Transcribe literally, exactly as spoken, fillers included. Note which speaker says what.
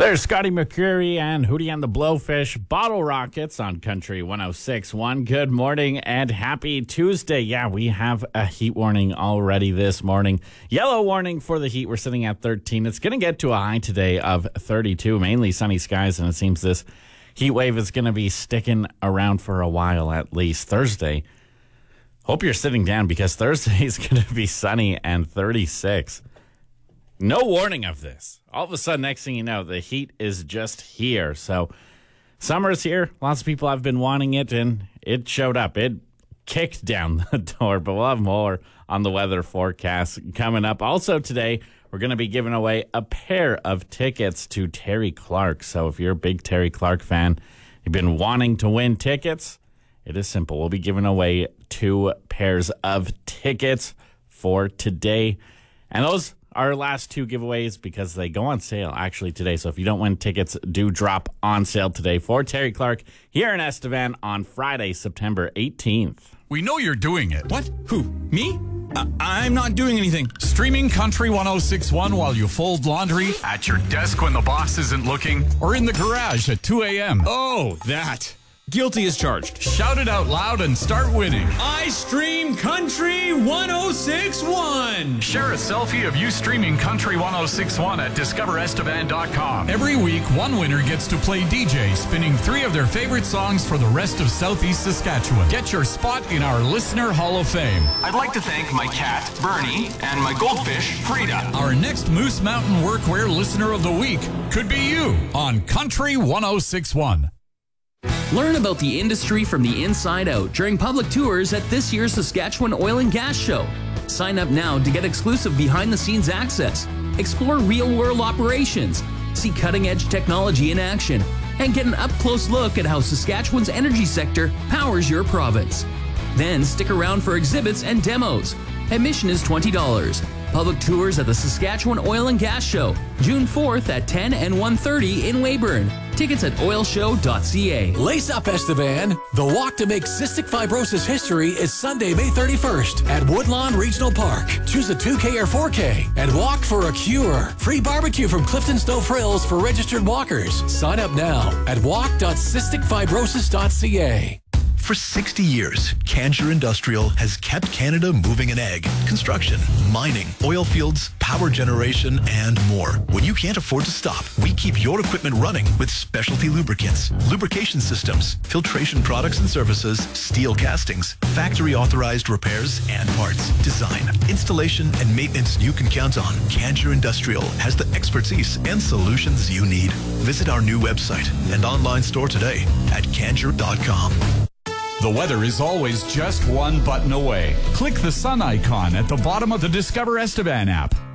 Speaker 1: There's Scotty McCreery and Hootie and the Blowfish Bottle Rockets on Country one oh six point one. Good morning and happy Tuesday. Yeah, we have a heat warning already this morning. Yellow warning for the heat. We're sitting at thirteen. It's going to get to a high today of thirty-two, mainly sunny skies, and it seems this heat wave is going to be sticking around for a while at least. Thursday, hope you're sitting down because Thursday is going to be sunny and thirty-six. No warning of this. All of a sudden, next thing you know, the heat is just here. So summer's here. Lots of people have been wanting it, and it showed up. It kicked down the door, but we'll have more on the weather forecast coming up. Also today, we're going to be giving away a pair of tickets to Terry Clark. So if you're a big Terry Clark fan, you've been wanting to win tickets, it is simple. We'll be giving away two pairs of tickets for today. And those our last two giveaways because they go on sale actually today. So if you don't win, tickets do drop on sale today for Terry Clark here in Estevan on Friday, September eighteenth.
Speaker 2: We know you're doing it. What? Who? Me? Uh, I'm not doing anything. Streaming Country one oh six point one while you fold laundry, at your desk when the boss isn't looking, or in the garage at two a.m.
Speaker 3: Oh, that. Guilty as charged.
Speaker 2: Shout it out loud and start winning.
Speaker 3: I stream Country one oh six point one.
Speaker 2: Share a selfie of you streaming Country one oh six point one at discover estevan dot com. Every week, one winner gets to play D J, spinning three of their favorite songs for the rest of Southeast Saskatchewan. Get your spot in our Listener Hall of Fame.
Speaker 4: I'd like to thank my cat, Bernie, and my goldfish, Frida.
Speaker 2: Our next Moose Mountain Workwear Listener of the Week could be you on Country one oh six point one.
Speaker 5: Learn about the industry from the inside out during public tours at this year's Saskatchewan Oil and Gas Show. Sign up now to get exclusive behind-the-scenes access, explore real-world operations, see cutting-edge technology in action, and get an up-close look at how Saskatchewan's energy sector powers your province. Then stick around for exhibits and demos. Admission is twenty dollars. Public tours at the Saskatchewan Oil and Gas Show, June fourth at ten and one thirty in Weyburn. Tickets at oil show dot c a.
Speaker 6: Lace up, Estevan. The Walk to Make Cystic Fibrosis History is Sunday, May thirty-first at Woodlawn Regional Park. Choose a two K or four K and walk for a cure. Free barbecue from Clifton Snow Frills for registered walkers. Sign up now at walk dot cystic fibrosis dot c a.
Speaker 7: For sixty years, Cancher Industrial has kept Canada moving an egg. Construction, mining, oil fields, power generation, and more. When you can't afford to stop, we keep your equipment running with specialty lubricants, lubrication systems, filtration products and services, steel castings, factory-authorized repairs and parts, design, installation, and maintenance you can count on. Cancher Industrial has the expertise and solutions you need. Visit our new website and online store today at cancher dot com.
Speaker 2: The weather is always just one button away. Click the sun icon at the bottom of the Discover Estevan app.